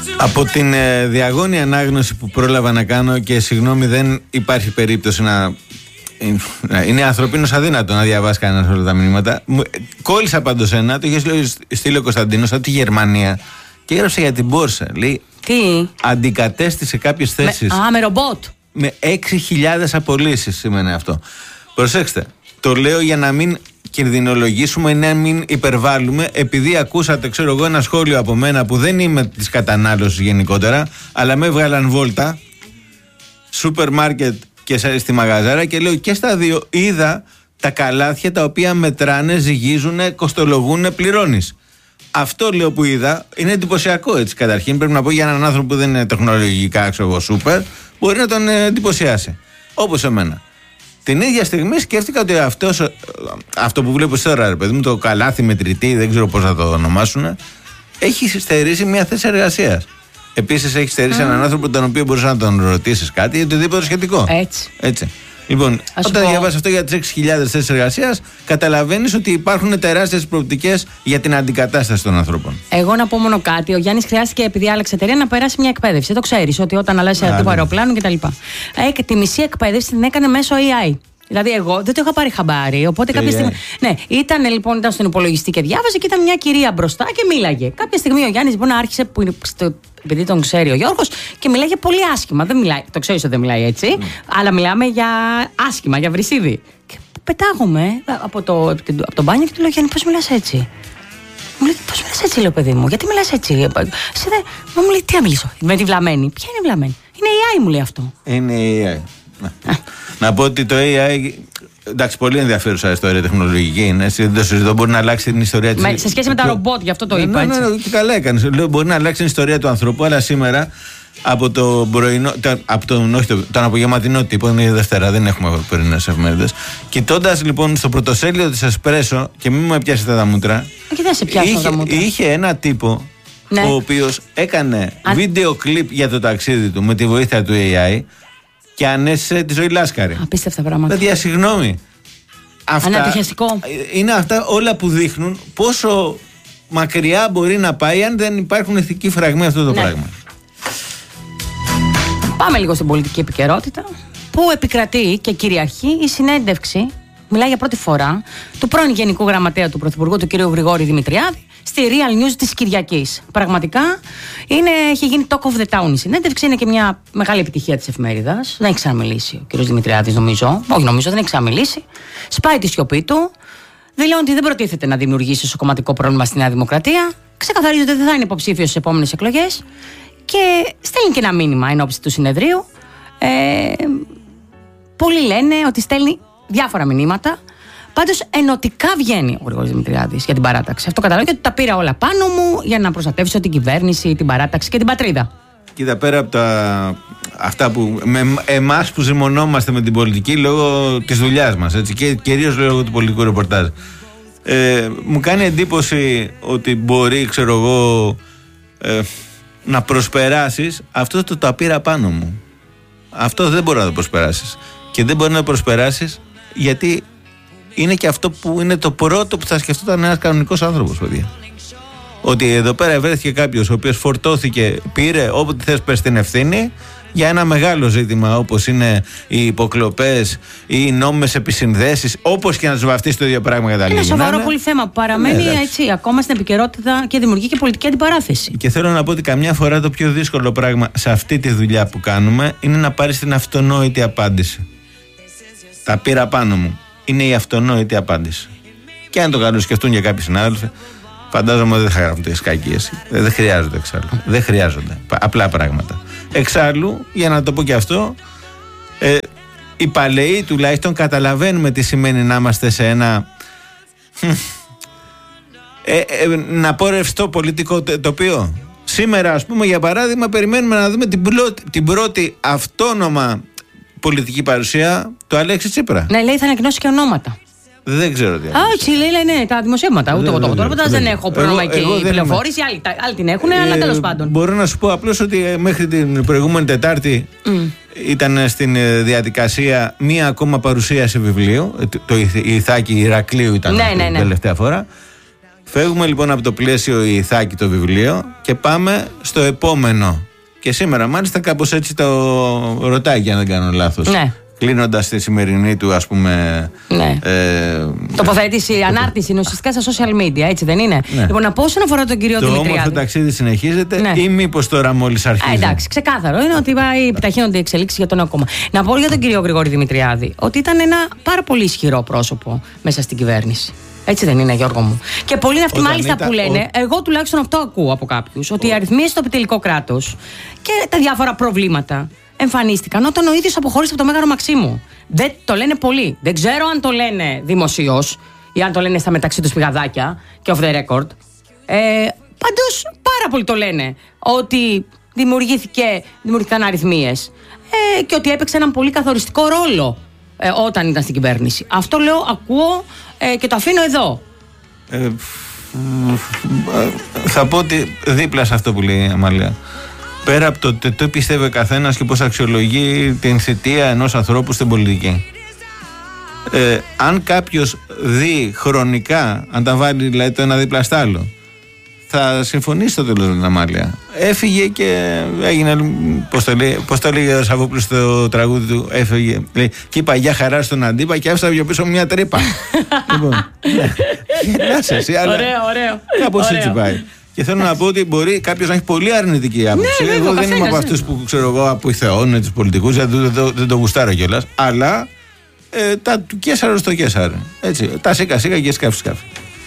Από την διαγώνια ανάγνωση που πρόλαβα να κάνω, και συγγνώμη, δεν υπάρχει περίπτωση να. Είναι ανθρωπίνως αδύνατο να διαβάσει κανένας όλα τα μηνύματα. Κόλλησα πάντως ένα, το είχε στείλει ο Κωνσταντίνος από τη Γερμανία και έγραψε για την Μπόρσα. Λέει, τι? Αντικατέστησε κάποιες θέσεις. Με ρομπότ. Με 6.000 απολύσεις σημαίνει αυτό. Προσέξτε, το λέω για να μην κινδυνολογήσουμε ή να μην υπερβάλλουμε, επειδή ακούσατε, ξέρω εγώ, ένα σχόλιο από μένα που δεν είμαι της κατανάλωσης γενικότερα, αλλά με έβγαλαν βόλτα σούπερ μάρκετ και στη μαγαζάρα και λέω και στα δύο είδα τα καλάθια τα οποία μετράνε, ζυγίζουνε, κοστολογούνε, πληρώνεις. Αυτό λέω που είδα είναι εντυπωσιακό, έτσι. Καταρχήν πρέπει να πω, για έναν άνθρωπο που δεν είναι τεχνολογικά, ξέρω εγώ, σούπερ, μπορεί να τον εντυπωσιάσει. Όπως εμένα. Την ίδια στιγμή σκέφτηκα ότι αυτό που βλέπω τώρα, ρε παιδί μου, το καλάθι μετρητή, δεν ξέρω πώς θα το ονομάσουν, έχει στερήσει μια θέση εργασίας. Επίσης έχει στερήσει έναν άνθρωπο τον οποίο μπορείς να τον ρωτήσεις κάτι ή οτιδήποτε σχετικό. Έτσι. Λοιπόν, όταν διαβάσεις αυτό για τις 6.000 θέσεις εργασίας, καταλαβαίνεις ότι υπάρχουν τεράστιες προοπτικές για την αντικατάσταση των ανθρώπων. Εγώ να πω μόνο κάτι. Ο Γιάννης χρειάστηκε, επειδή άλλαξε εταιρεία, να περάσει μια εκπαίδευση. Το ξέρεις, ότι όταν αλλάζει τύπο αεροπλάνου κτλ. Τη μισή εκπαίδευση την έκανε μέσω AI. Δηλαδή, εγώ δεν το είχα πάρει χαμπάρι. Οπότε κάποια στιγμή. Ναι, ήταν στον υπολογιστή και διάβαζε και ήταν μια κυρία μπροστά και μίλαγε. Κάποια στιγμή ο Γιάννης λοιπόν άρχισε, επειδή τον ξέρει ο Γιώργος, και μιλάγε πολύ άσχημα. Δεν μιλάει, το ξέρεις ότι δεν μιλάει έτσι, αλλά μιλάμε για άσχημα, για βρυσίδι. Και πετάγομαι από το μπάνιο και του λέω, Γιάννη, πώς μιλάς έτσι? Μου λέει, πώς μιλάς έτσι, λέω, παιδί μου, γιατί μιλάς έτσι? Μου λέει, τι να μιλήσω? Με τη βλαμμένη. Ποια είναι η βλαμμένη? Είναι AI, μου λέει αυτό. Είναι AI. Να πω ότι το AI, εντάξει, πολύ ενδιαφέρουσα ιστορία τεχνολογική είναι. Δεν το συζητώ, μπορεί να αλλάξει την ιστορία της. Σε σχέση με τα ρομπότ, γι' αυτό το είπα. Ναι, και καλά έκανες. Μπορεί να αλλάξει την ιστορία του ανθρώπου, αλλά σήμερα από το πρωινό, τον απογευματινό τύπο, είναι η Δευτέρα, δεν έχουμε πρωινές εφημερίδες. Κοιτώντας λοιπόν στο πρωτοσέλιδο της Εσπρέσο, και μην μου πιάσετε τα μούτρα. Και δεν σε πιάσω τα μούτρα. Είχε ένα τύπο, ναι, ο οποίος έκανε βίντεο κλιπ για το ταξίδι του με τη βοήθεια του AI. Και ανέστησε τη ζωή λάσκαρη. Απίστευτα πράγματα. Δηλαδή, συγγνώμη. Ανατυχιαστικό. Είναι αυτά όλα που δείχνουν πόσο μακριά μπορεί να πάει αν δεν υπάρχουν ηθικοί φραγμοί αυτό το πράγμα. Πάμε λίγο στην πολιτική επικαιρότητα, που επικρατεί και κυριαρχεί η συνέντευξη, μιλάει για πρώτη φορά, του πρώην Γενικού Γραμματέα του Πρωθυπουργού, του κ. Γρηγόρη Δημητριάδη, στη Real News της Κυριακής. Πραγματικά έχει γίνει talk of the town η συνέντευξη, είναι και μια μεγάλη επιτυχία της εφημερίδας. Δεν έχει ξαναμιλήσει ο κ. Δημητριάδης, νομίζω. Όχι, νομίζω, δεν έχει ξαναμιλήσει. Σπάει τη σιωπή του. Δηλώνει ότι δεν προτίθεται να δημιουργήσει σοκομματικό πρόβλημα στη Νέα Δημοκρατία. Ξεκαθαρίζει ότι δεν θα είναι υποψήφιος στις επόμενες εκλογές. Και στέλνει και ένα μήνυμα εν ώψη του συνεδρίου. Πολλοί λένε ότι στέλνει διάφορα μηνύματα. Πάντως ενωτικά βγαίνει ο Γρηγόρης Δημητριάδης για την παράταξη. Αυτό καταλαβαίνετε, ότι τα πήρα όλα πάνω μου για να προστατεύσω την κυβέρνηση, την παράταξη και την πατρίδα. Κοίτα, πέρα από αυτά που εμάς που ζυμωνόμαστε με την πολιτική λόγω της δουλειάς μας, έτσι, και κυρίως λόγω του πολιτικού ρεπορτάζ, μου κάνει εντύπωση ότι μπορεί, ξέρω εγώ, να προσπεράσεις αυτό το τα πήρα πάνω μου. Αυτό δεν μπορεί να το προσπεράσεις. Και δεν μπορεί να το προσπεράσεις γιατί είναι και αυτό που είναι το πρώτο που θα σκεφτόταν ένας κανονικός άνθρωπος, παιδιά. Ότι εδώ πέρα βρέθηκε κάποιος ο οποίος φορτώθηκε, πήρε όποτε θες πες την ευθύνη για ένα μεγάλο ζήτημα όπως είναι οι υποκλοπές ή οι νόμιμες επισυνδέσεις, όπως και να τους βαφτίσει το ίδιο πράγμα για τα λίγα. Είναι σοβαρό πολύ θέμα που παραμένει έτσι ακόμα στην επικαιρότητα και δημιουργεί και πολιτική αντιπαράθεση. Και θέλω να πω ότι καμιά φορά το πιο δύσκολο πράγμα σε αυτή τη δουλειά που κάνουμε είναι να πάρεις την αυτονόητη απάντηση. Τα πήρα πάνω μου. Είναι η αυτονόητη απάντηση. Και αν το κάνουν σκεφτούν για κάποιοι συνάδελφοι, φαντάζομαι δεν θα γράφουν τις κακίες. Δεν χρειάζονται εξάλλου. Δεν χρειάζονται. Απλά πράγματα. Εξάλλου, για να το πω και αυτό, οι παλαιοί τουλάχιστον καταλαβαίνουμε τι σημαίνει να είμαστε σε ένα να πω ρευστό πολιτικό τοπίο. Σήμερα, ας πούμε, για παράδειγμα, περιμένουμε να δούμε την πρώτη αυτόνομα πολιτική παρουσία του Αλέξη Τσίπρα. Ναι, λέει θα ανακοινώσει και ονόματα. Δεν ξέρω τι. Όχι, λέει τα δημοσιεύματα. Ούτε εγώ το έχω. Δεν έχω πρόβλημα εκεί. Η πληροφόρηση, άλλοι την έχουν, αλλά τέλος πάντων. Μπορώ να σου πω απλώς ότι μέχρι την προηγούμενη Τετάρτη ήταν στην διαδικασία μία ακόμα παρουσίαση βιβλίου. Το Ιθάκη Ηρακλείου ήταν την τελευταία φορά. Φεύγουμε λοιπόν από το πλαίσιο η Ιθάκη το βιβλίο και πάμε στο επόμενο. Και σήμερα μάλιστα κάπως έτσι το ρωτάει, για να δεν κάνω λάθος. Ναι. Κλείνοντας τη σημερινή του, ας πούμε. Ναι. Τοποθέτηση, ανάρτηση ουσιαστικά στα social media, έτσι δεν είναι? Ναι. Λοιπόν, από όσον αφορά τον κύριο Δημητριάδη. Το όμορφο ταξίδι συνεχίζεται, ναι, ή μήπως τώρα μόλις αρχίζει? Εντάξει, ξεκάθαρο είναι ότι επιταχύνονται οι εξελίξεις για το νέο κόμμα. Να πω για τον κύριο Γρηγόρη Δημητριάδη ότι ήταν ένα πάρα πολύ ισχυρό πρόσωπο μέσα στην κυβέρνηση. Έτσι δεν είναι, Γιώργο μου? Και πολλοί είναι αυτοί μάλιστα που λένε, εγώ τουλάχιστον αυτό ακούω από κάποιους, ότι οι αριθμοί στο επιτελικό κράτος και τα διάφορα προβλήματα εμφανίστηκαν όταν ο ίδιος αποχώρησε από το Μέγαρο Μαξίμου. Δεν το λένε πολλοί. Δεν ξέρω αν το λένε δημοσίως ή αν το λένε στα μεταξύ τους πηγαδάκια και off the record. Πάντως πάρα πολλοί το λένε ότι δημιουργήθηκαν αριθμίες και ότι έπαιξε έναν πολύ καθοριστικό ρόλο όταν ήταν στην κυβέρνηση. Αυτό λέω, ακούω και το αφήνω εδώ. Θα πω ότι δίπλα σε αυτό που λέει η Αμάλια, πέρα από το τι πιστεύει ο καθένας και πώς αξιολογεί την θητεία ενός ανθρώπου στην πολιτική, αν κάποιος δει χρονικά, αν τα βάλει δηλαδή το ένα δίπλα στο άλλο, θα συμφωνήσει στο τέλος με την Αμάλια. Έφυγε και έγινε, πώς το λέγει ο Σαββόπουλος στο τραγούδι του, έφυγε, λέει, και είπα για χαρά στον αντίπα και άφησα πιο πίσω μια τρύπα. Λοιπόν, γελάς εσύ, αλλά ωραίο. Κάπως έτσι πάει. Και θέλω να πω ότι μπορεί κάποιος να έχει πολύ αρνητική άποψη. Ναι, εγώ δεν είμαι από αυτούς που ξέρω εγώ αποϊθεώνουν τους πολιτικούς, δεν το γουστάρω κιόλας. Αλλά τα του Κέσαρο στο Κέσαρο. Έτσι, τα σίκα σίκα και σκάφη σκάφη.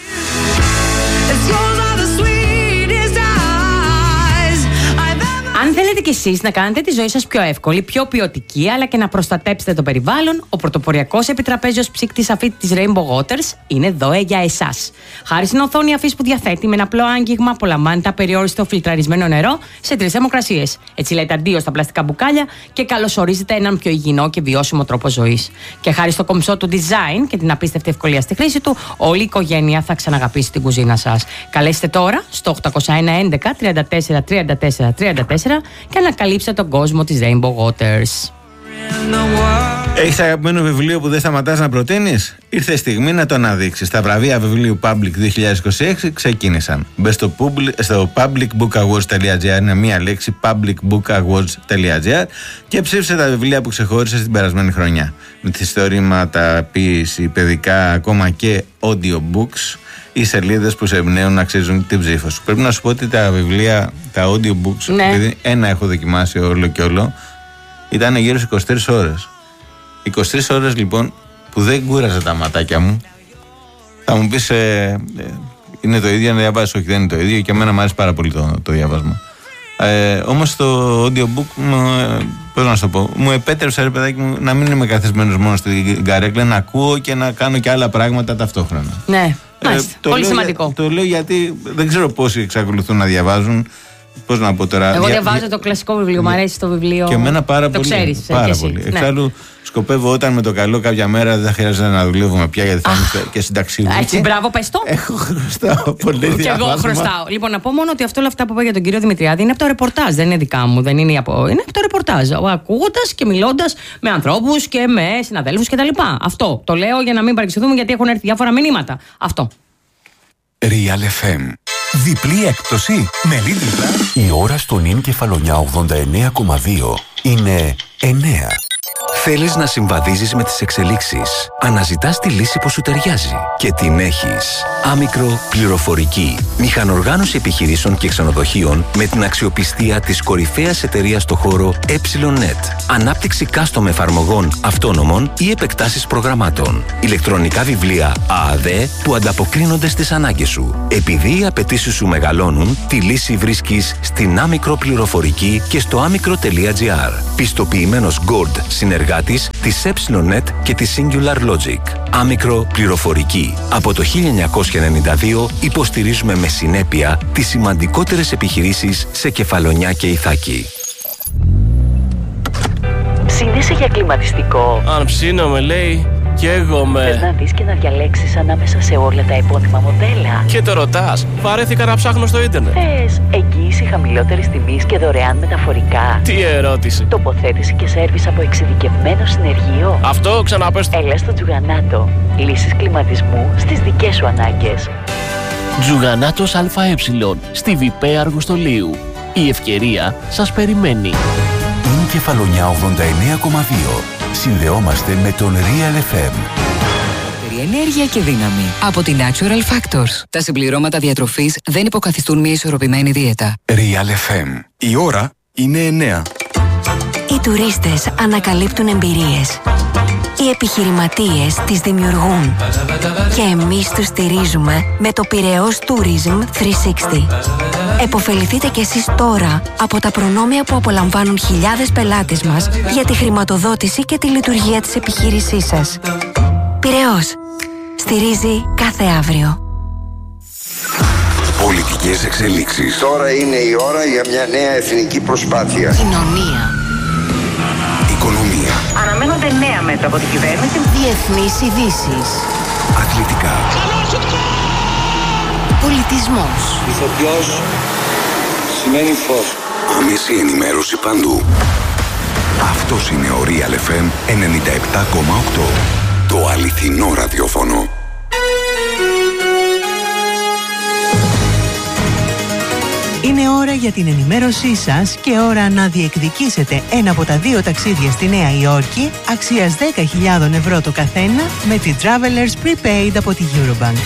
Αν θέλετε κι εσείς να κάνετε τη ζωή σας πιο εύκολη, πιο ποιοτική, αλλά και να προστατέψετε το περιβάλλον, ο πρωτοποριακός επιτραπέζιος ψύκτης αφή της Rainbow Waters είναι δώε για εσάς. Χάρη στην οθόνη αφής που διαθέτει, με ένα απλό άγγιγμα απολαμβάνετε απεριόριστο φιλτραρισμένο νερό σε 3 θερμοκρασίες. Έτσι λέτε αντίο στα πλαστικά μπουκάλια και καλωσορίζετε έναν πιο υγιεινό και βιώσιμο τρόπο ζωής. Και χάρη στο κομψό του design και την απίστευτη ευκολία στη χρήση του, όλη η οικογένεια θα ξαναγαπήσει την κουζίνα σας. Καλέστε τώρα στο 801 11 34 34 34 και ανακαλύψτε τον κόσμο της Rainbow Waters. Έχεις αγαπημένο βιβλίο που δεν σταματάς να προτείνεις? Ήρθε η στιγμή να το αναδείξεις. Τα βραβεία βιβλίου Public 2026 ξεκίνησαν. Μπες στο publicbookawards.gr, είναι μία λέξη, publicbookawards.gr, και ψήφισε τα βιβλία που ξεχώρισες την περασμένη χρονιά. Με τις θεωρήματα, ποίηση, παιδικά, ακόμα και audiobooks, οι σελίδες που σε εμπνέουν να αξίζουν την ψήφο σου. Πρέπει να σου πω ότι τα βιβλία, τα audiobooks, ναι, επειδή ένα έχω δοκιμάσει όλο και όλο, ήταν γύρω στις 23 ώρες. 23 ώρες λοιπόν που δεν κούραζε τα ματάκια μου. Θα μου πεις είναι το ίδιο να διαβάσεις? Όχι, δεν είναι το ίδιο, και εμένα μου αρέσει πάρα πολύ το διάβασμα. Όμως το audiobook πώς να σου το πω, μου επέτρεψε, ρε παιδάκι μου, να μην είμαι καθισμένος μόνο στην καρέκλα, να ακούω και να κάνω και άλλα πράγματα ταυτόχρονα. Ναι, πολύ σημαντικό. Το λέω γιατί δεν ξέρω πόσοι εξακολουθούν να διαβάζουν. Πώς να πω τώρα. Εγώ διαβάζω το κλασικό βιβλίο, μου αρέσει το βιβλίο. Και εμένα πάρα το πολύ. Ξέρεις, πάρα πολύ. Ναι. Εξάλλου, σκοπεύω όταν με το καλό κάποια μέρα δεν θα χρειάζεται να δουλεύουμε πια, γιατί θα είμαι και συνταξιούχοι. Έτσι, μπράβο, πες το. Έχω χρωστάω πολύ διαβάσμα. Και εγώ χρωστάω. Λοιπόν, να πω μόνο ότι όλα αυτά που είπα για τον κύριο Δημητριάδη είναι από το ρεπορτάζ, δεν είναι δικά μου. Είναι από το ρεπορτάζ. Ακούγοντας και μιλώντας με ανθρώπους και με συναδέλφους κτλ. Αυτό το λέω για να μην παρεξηγηθούμε, γιατί έχουν έρθει διάφορα μηνύματα. Αυτό. Real FM. Διπλή έκπτωση με Lidl. Η ώρα στο νυν Κεφαλονιά 89,2 είναι 9. Θέλεις να συμβαδίζεις με τις εξελίξεις. Αναζητάς τη λύση που σου ταιριάζει. Και την έχεις. Άμικρο πληροφορική. Μηχανοργάνωση επιχειρήσεων και ξενοδοχείων με την αξιοπιστία της κορυφαίας εταιρείας στο χώρο E.net. Ανάπτυξη custom εφαρμογών αυτόνομων ή επεκτάσεις προγραμμάτων. Ηλεκτρονικά βιβλία ΑΑΔ που ανταποκρίνονται στις ανάγκες σου. Επειδή οι απαιτήσεις σου μεγαλώνουν, τη λύση βρίσκεις στην Άμικρο πληροφορική και στο amicro.gr. Πιστοποιημένος Gold συνεργάτης της E.net και της Singular Logic. Άμικρο πληροφορική. Από το 1992 υποστηρίζουμε με συνέπεια τις σημαντικότερες επιχειρήσεις σε Κεφαλονιά και Ιθάκη. Ψήνεσαι για κλιματιστικό? Αν ψήνομαι, λέει, καίγομαι. Θες να δεις και να διαλέξεις ανάμεσα σε όλα τα επώνυμα μοντέλα? Και το ρωτάς, βαρέθηκα να ψάχνω στο ίντερνετ. Θες εγγύηση χαμηλότερης τιμής και δωρεάν μεταφορικά? Τι ερώτηση. Τοποθέτηση και σέρβις από εξειδικευμένο συνεργείο? Αυτό ξαναπες. Έλα στο Τζουγανάτο. Λύσεις κλιματισμού στις δικές σου ανάγκες. Τζουγανάτος ΑΕ στη ΒΠ Αργοστολίου. Η ευκαιρία σας περιμένει. Είναι Κεφαλονιά 89,2. Συνδεόμαστε με τον Real FM. Ενέργεια και δύναμη από την Natural Factors. Τα συμπληρώματα διατροφής δεν υποκαθιστούν μια ισορροπημένη δίαιτα. Real FM. Η ώρα είναι 9. Οι τουρίστες ανακαλύπτουν εμπειρίες. Οι επιχειρηματίες τις δημιουργούν. Και εμείς τους στηρίζουμε με το Πειραιώς Tourism 360. Εποφεληθείτε κι εσείς τώρα από τα προνόμια που απολαμβάνουν χιλιάδες πελάτες μας για τη χρηματοδότηση και τη λειτουργία της επιχείρησής σας. Πειραιώς. Στηρίζει κάθε αύριο. Πολιτικές εξελίξεις. Τώρα είναι η ώρα για μια νέα εθνική προσπάθεια. Κοινωνία. Οικονομία. Αναμένονται νέα μέτρα από την κυβέρνηση. Διεθνείς ειδήσεις. Αθλητικά. Πολιτισμός. Ηθοποιός σημαίνει φως. Άμεση ενημέρωση παντού. Αυτός είναι ο Real FM 97,8. Το αληθινό ραδιόφωνο. Είναι ώρα για την ενημέρωσή σας και ώρα να διεκδικήσετε ένα από τα 2 ταξίδια στη Νέα Υόρκη αξίας 10.000 ευρώ το καθένα με τη Travelers Prepaid από τη Eurobank.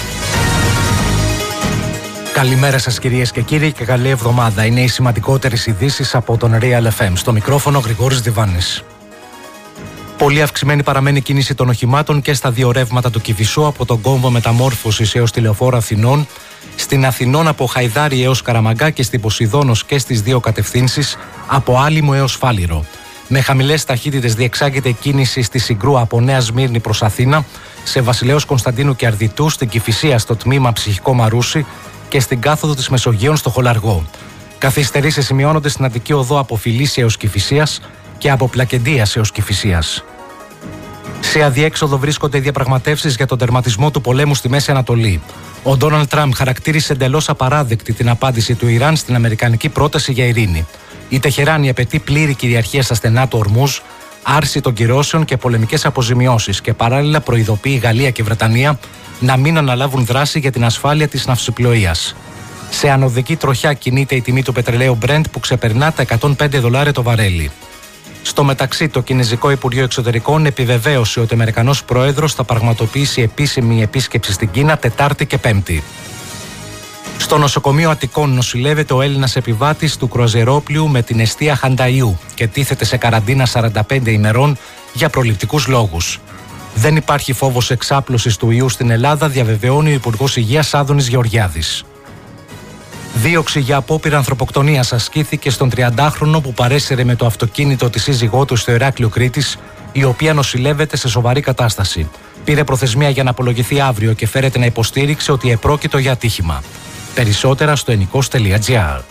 Καλημέρα σας κυρίες και κύριοι και καλή εβδομάδα. Είναι οι σημαντικότερες ειδήσεις από τον Real FM. Στο μικρόφωνο Γρηγόρης Διβάνης. Πολύ αυξημένη παραμένει κίνηση των οχημάτων και στα 2 ρεύματα του Κηφισού από τον κόμβο μεταμόρφωσης έως τη Λεωφόρο Αθηνών, στην Αθηνών από Χαϊδάρι έως Καραμαγκά και στην Ποσειδώνος και στις 2 κατευθύνσεις από Άλυμο έως Φάληρο. Με χαμηλές ταχύτητες διεξάγεται κίνηση στη Συγκρού από Νέα Σμύρνη προς Αθήνα, σε Βασιλέως Κωνσταντίνου και Αρδιτού, στην Κηφισία στο τμήμα Ψυχικό Μαρούσι και στην κάθοδο της Μεσογείων στο Χολαργό. Καθυστερήσεις σημειώνονται στην Αττική Οδό από Φιλίσσια έως Κηφισίας και από Πλακεντίας έως Κηφισίας. Σε αδιέξοδο βρίσκονται οι διαπραγματεύσεις για τον τερματισμό του πολέμου στη Μέση Ανατολή. Ο Ντόναλντ Τραμπ χαρακτήρισε εντελώς απαράδεκτη την απάντηση του Ιράν στην αμερικανική πρόταση για ειρήνη. Η Τεχεράνη απαιτεί πλήρη κυριαρχία στα στενά του Ορμούζ, άρση των κυρώσεων και πολεμικές αποζημιώσεις και παράλληλα προειδοποιεί η Γαλλία και η Βρετανία να μην αναλάβουν δράση για την ασφάλεια της ναυσιπλοείας. Σε ανωδική τροχιά κινείται η τιμή του πετρελαίου Brent που ξεπερνά τα $105 το βαρέλι. Στο μεταξύ, το Κινεζικό Υπουργείο Εξωτερικών επιβεβαίωσε ότι ο Αμερικανός Πρόεδρος θα πραγματοποιήσει επίσημη επίσκεψη στην Κίνα Τετάρτη και Πέμπτη. Στο νοσοκομείο Αττικών νοσηλεύεται ο Έλληνας επιβάτης του κρουαζερόπλοιου με την εστία Χανταϊού και τίθεται σε καραντίνα 45 ημερών για προληπτικούς λόγους. Δεν υπάρχει φόβος εξάπλωσης του ιού στην Ελλάδα, διαβεβαιώνει ο Υπουργός Υγείας Άδωνης Γεωργιάδης. Δίωξη για απόπειρα ανθρωποκτονίας ασκήθηκε στον 30χρονο που παρέσυρε με το αυτοκίνητο τη σύζυγό του στο Ηράκλειο Κρήτης, η οποία νοσηλεύεται σε σοβαρή κατάσταση. Πήρε προθεσμία για να απολογηθεί αύριο και φέρεται να υποστήριξε ότι επρόκειτο για ατύχημα. Περισσότερα στο ennikos.gr.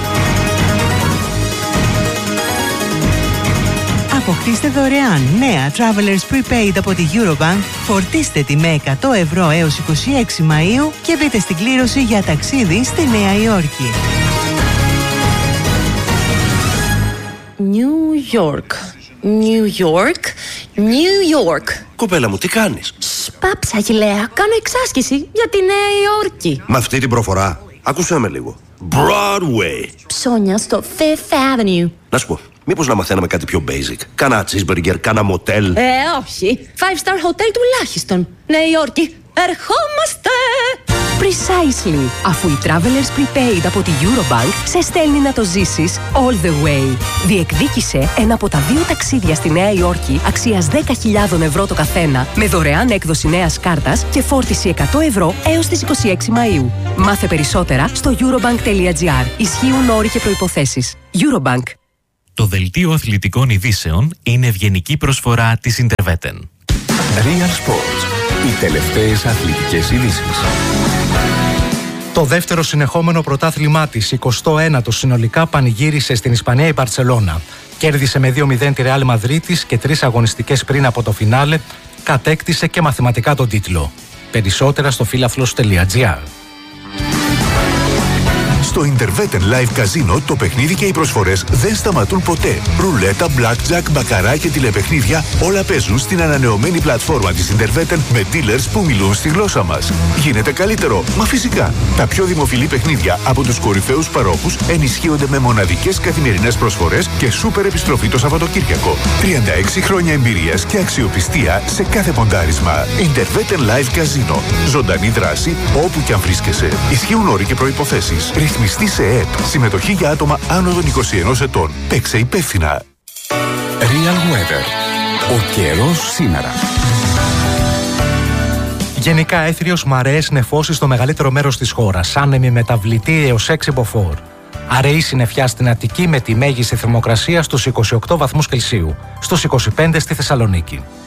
Αποκτήστε δωρεάν νέα Travelers Prepaid από τη Eurobank, φορτίστε τη με 100 ευρώ έως 26 Μαΐου και μπείτε στην κλήρωση για ταξίδι στη Νέα Υόρκη. New York, New York, New York. Κοπέλα μου, τι κάνεις? Σπάψα, Αγιλέα, κάνω εξάσκηση για τη Νέα Υόρκη. Με αυτή την προφορά, άκουσέ με λίγο. Broadway. Ψώνια στο Fifth Avenue. Να σου πω, μήπως να μαθαίναμε κάτι πιο basic? Κάνα cheeseburger, κάνα motel. Όχι. 5-star hotel τουλάχιστον. Νέα Υόρκη, ερχόμαστε! Precisely. Αφού η Travelers Prepaid από τη Eurobank σε στέλνει να το ζήσεις all the way. Διεκδίκησε ένα από τα 2 ταξίδια στη Νέα Υόρκη αξίας 10.000 ευρώ το καθένα με δωρεάν έκδοση νέας κάρτας και φόρτιση 100 ευρώ έως τις 26 Μαΐου. Μάθε περισσότερα στο eurobank.gr. Ισχύουν όροι και προϋποθέσεις. Eurobank. Το δελτίο αθλητικών ειδήσεων είναι ευγενική προσφορά της Interveten. Real Sports. Οι τελευταίες αθλητικές ειδήσεις. Το δεύτερο συνεχόμενο πρωτάθλημά της, 21ο συνολικά, πανηγύρισε στην Ισπανία η Μπαρτσελώνα. Κέρδισε με 2-0 τη Ρεάλ Μαδρίτης και 3 αγωνιστικές πριν από το φινάλε κατέκτησε και μαθηματικά τον τίτλο. Περισσότερα στο φίλαθλος.gr. Στο Interveten Live Casino το παιχνίδι και οι προσφορές δεν σταματούν ποτέ. Ρουλέτα, blackjack, μπακαρά και τηλεπαιχνίδια όλα παίζουν στην ανανεωμένη πλατφόρμα της Interveten με dealers που μιλούν στη γλώσσα μας. Γίνεται καλύτερο, μα φυσικά. Τα πιο δημοφιλή παιχνίδια από τους κορυφαίους παρόχους ενισχύονται με μοναδικές καθημερινές προσφορές και σούπερ επιστροφή το Σαββατοκύριακο. 36 χρόνια εμπειρίας και αξιοπιστία σε κάθε ποντάρισμα. Interveten Live Casino. Ζωντανή δράση όπου και αν βρίσκεσαι. Ισχύουν όροι και προϋποθέσεις. Ρυθμιστή σε ΕΕΠ. Συμμετοχή για άτομα άνω των 21 ετών. Παίξε υπεύθυνα. Real Weather. Ο καιρός σήμερα. Γενικά έθριος μαρέες νεφώσεις στο μεγαλύτερο μέρος της χώρας. Άνεμη μεταβλητή έως 6 μποφόρ. Αραιή συννεφιά στην Αττική με τη μέγιστη θερμοκρασία στους 28 βαθμούς Κελσίου. Στους 25 στη Θεσσαλονίκη.